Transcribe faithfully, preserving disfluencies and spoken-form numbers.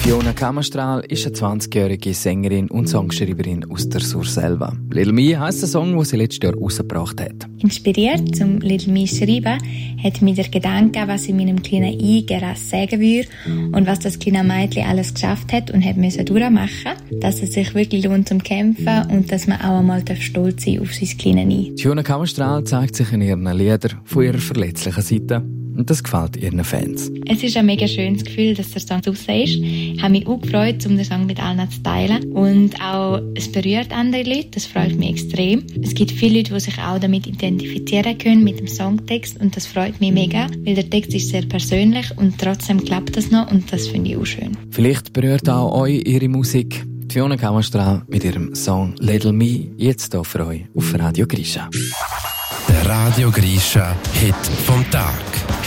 Fiona Kammerstrahl ist eine zwanzigjährige Sängerin und Songschreiberin aus der Surselva. «Little Me» heisst der Song, den sie letztes Jahr rausgebracht hat. Inspiriert zum «Little Me» schreiben, hat mich der Gedanke, was ich meinem kleinen Ich gerne sagen würde und was das kleine Mädchen alles geschafft hat und hat müssen durchmachen, dass es sich wirklich lohnt zum Kämpfen und dass man auch einmal stolz sein auf sein kleines Ich. Fiona Kammerstrahl zeigt sich in ihren Liedern von ihrer verletzlichen Seite. Und das gefällt ihren Fans. Es ist ein mega schönes Gefühl, dass der Song draussen ist. Ich habe mich auch gefreut, um den Song mit allen zu teilen. Und auch, es berührt andere Leute, das freut mich extrem. Es gibt viele Leute, die sich auch damit identifizieren können, mit dem Songtext. Und das freut mich mega, weil der Text ist sehr persönlich und trotzdem klappt das noch und das finde ich auch schön. Vielleicht berührt auch euch ihre Musik. Fiona Kammerstrahl mit ihrem Song «Little Me» jetzt hier für euch auf Radio Grisha. Der Radio Grisha Hit vom Tag.